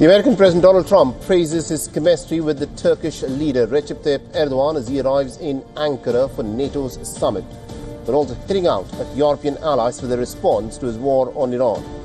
The American President Donald Trump praises his chemistry with the Turkish leader Recep Tayyip Erdogan as he arrives in Ankara for NATO's summit, but also hitting out at European allies for their response to his war on Iran.